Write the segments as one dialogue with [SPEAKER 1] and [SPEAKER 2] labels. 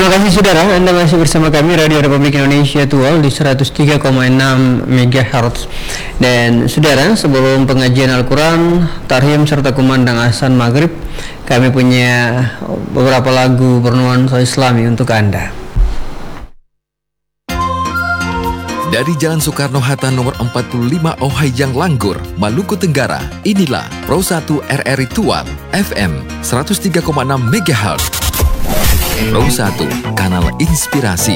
[SPEAKER 1] Terima kasih saudara, Anda masih bersama kami Radio Republik Indonesia Tual di 103,6 MHz. Dan saudara, sebelum pengajian Al-Quran, Tarhim serta kumandang azan Maghrib, kami punya beberapa lagu bernuansa Islami untuk Anda.
[SPEAKER 2] Dari Jalan Soekarno-Hatta nomor 45 Ohayang Langgur, Maluku Tenggara, inilah Pro 1 RRI Tual FM 103,6 MHz. Pro 1, kanal inspirasi.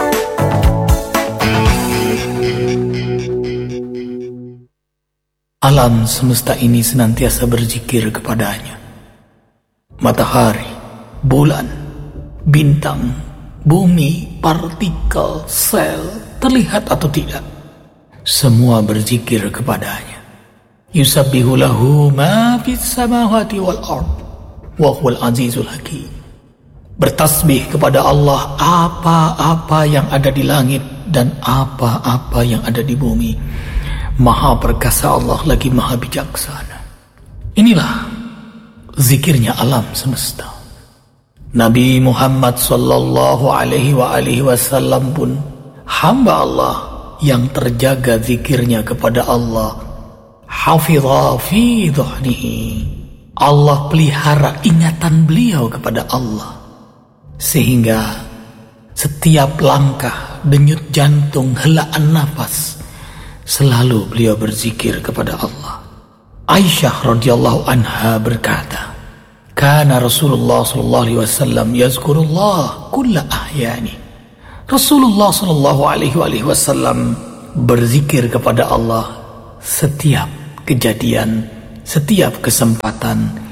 [SPEAKER 3] Alam semesta ini senantiasa berzikir kepadanya. Matahari, bulan, bintang, bumi, partikel, sel, terlihat atau tidak, semua berzikir kepadanya. Yusabbihu lahu ma fis samawati wal ard wa huwal azizul hakim. Bertasbih kepada Allah apa-apa yang ada di langit dan apa-apa yang ada di bumi. Maha perkasa Allah lagi maha bijaksana. Inilah zikirnya alam semesta. Nabi Muhammad sallallahu alaihi wasallam pun hamba Allah yang terjaga zikirnya kepada Allah. Hafidha fi dhuhnihi. Allah pelihara ingatan beliau kepada Allah, sehingga setiap langkah, denyut jantung, helaan nafas, selalu beliau berzikir kepada Allah. Aisyah radhiyallahu anha berkata, "Kana Rasulullah sallallahu alaihi wasallam yazkurullah kulla ahyani." Rasulullah sallallahu alaihi wasallam berzikir kepada Allah setiap kejadian, setiap kesempatan